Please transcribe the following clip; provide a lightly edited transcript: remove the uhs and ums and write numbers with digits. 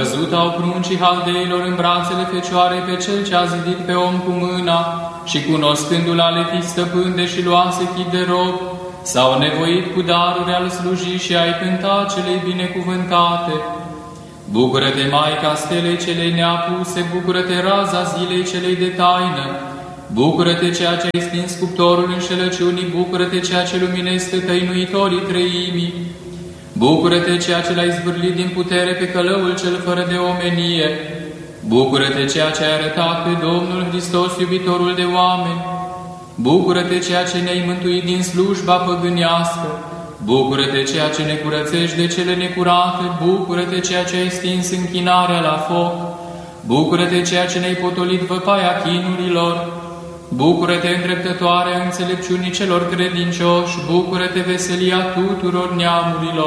văzut au pruncii haldeilor în brațele Fecioarei pe Cel ce a zidit pe om cu mâna și cunoscându-l ale fi stăpân, deși luase chip de rob, s-au nevoit cu daruri al slujii și ai cânta celei binecuvântate. Bucură-te, Maica stelei celei neapuse, bucură-te, raza zilei celei de taină, bucură-te, ceea ce ai stins cuptorul înșelăciunii, bucură-te, ceea ce luminezi tăinuitorii treimii, bucură-te, ceea ce l-ai zvârlit din putere pe călăul cel fără de omenie, bucură-te, ceea ce ai arătat pe Domnul Hristos, iubitorul de oameni, bucură-te, ceea ce ne-ai mântuit din slujba păgânească, bucură-te, ceea ce ne curățești de cele necurate, bucură-te, ceea ce ai stins închinarea la foc, bucură-te, ceea ce ne-ai potolit văpaia chinurilor, bucură-te, îndreptătoarea înțelepciunii celor credincioși, bucură-te, veselia tuturor neamurilor.